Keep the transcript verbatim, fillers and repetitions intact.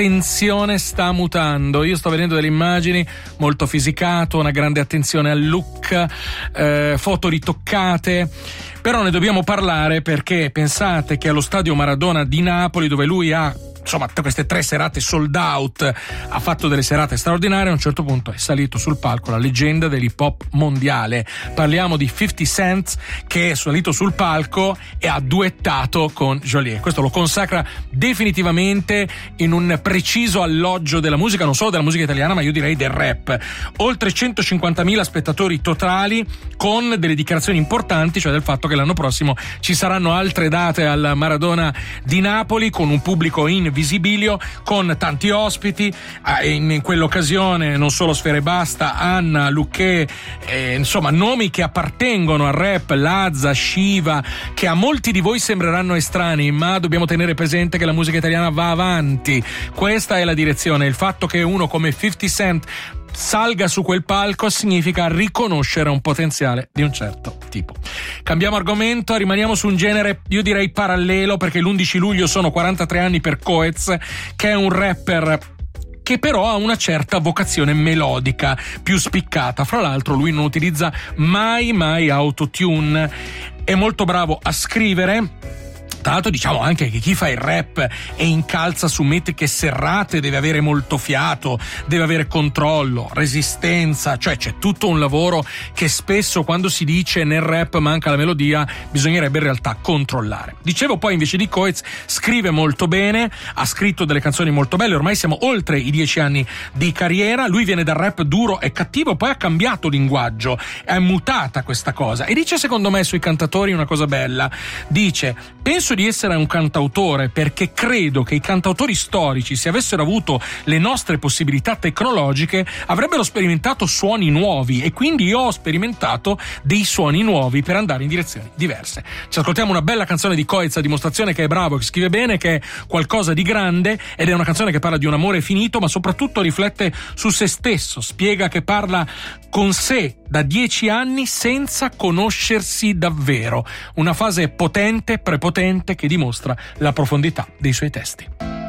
l'attenzione sta mutando. Io sto vedendo delle immagini molto fisicato, una grande attenzione al look, eh, foto ritoccate. Però ne dobbiamo parlare perché pensate che allo stadio Maradona di Napoli, dove lui ha insomma queste tre serate sold out, ha fatto delle serate straordinarie, a un certo punto è salito sul palco la leggenda dell'hip hop mondiale. Parliamo di fifty Cent, che è salito sul palco e ha duettato con Geolier. Questo lo consacra definitivamente in un preciso alloggio della musica, non solo della musica italiana, ma io direi del rap. Oltre centocinquantamila spettatori totali, con delle dichiarazioni importanti, cioè del fatto che l'anno prossimo ci saranno altre date al Maradona di Napoli, con un pubblico in visibilio, con tanti ospiti, in quell'occasione non solo Sfera Ebbasta, Anna, Luché, eh, insomma nomi che appartengono al rap, Lazza, Shiva, che a molti di voi sembreranno estranei, ma dobbiamo tenere presente che la musica italiana va avanti. Questa è la direzione. Il fatto che uno come fifty Cent salga su quel palco significa riconoscere un potenziale di un certo tipo. Cambiamo argomento, rimaniamo su un genere io direi parallelo, perché l'undici luglio sono quarantatré anni per Coez, che è un rapper che però ha una certa vocazione melodica più spiccata. Fra l'altro lui non utilizza mai mai autotune, è molto bravo a scrivere. Tra l'altro diciamo anche che chi fa il rap e incalza su metriche serrate deve avere molto fiato, deve avere controllo, resistenza, cioè c'è tutto un lavoro che spesso quando si dice nel rap manca la melodia bisognerebbe in realtà controllare. Dicevo poi invece di Coez, scrive molto bene, ha scritto delle canzoni molto belle, ormai siamo oltre i dieci anni di carriera, lui viene dal rap duro e cattivo, poi ha cambiato linguaggio, è mutata questa cosa e dice secondo me sui cantatori una cosa bella, dice: penso di essere un cantautore perché credo che i cantautori storici, se avessero avuto le nostre possibilità tecnologiche, avrebbero sperimentato suoni nuovi e quindi io ho sperimentato dei suoni nuovi per andare in direzioni diverse. Ci ascoltiamo una bella canzone di Coez a dimostrazione che è bravo, che scrive bene, che è qualcosa di grande, ed è una canzone che parla di un amore finito ma soprattutto riflette su se stesso, spiega che parla con sé da dieci anni senza conoscersi davvero, una fase potente, prepotente che dimostra la profondità dei suoi testi.